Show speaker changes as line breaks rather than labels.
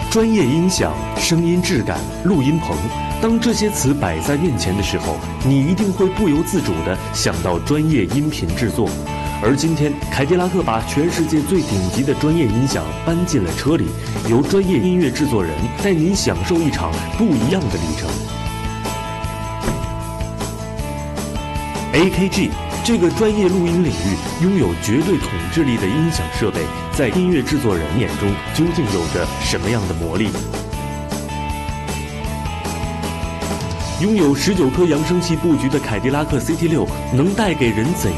专业音响、声音质感、录音棚，当这些词摆在面前的时候，你一定会不由自主地想到专业音频制作。而今天，凯迪拉克把全世界最顶级的专业音响搬进了车里，由专业音乐制作人带您享受一场不一样的旅程。AKG 这个专业录音领域拥有绝对统治力的音响设备，在音乐制作人眼中究竟有着什么样的魔力？拥有19颗扬声器布局的凯迪拉克 CT6 能带给人怎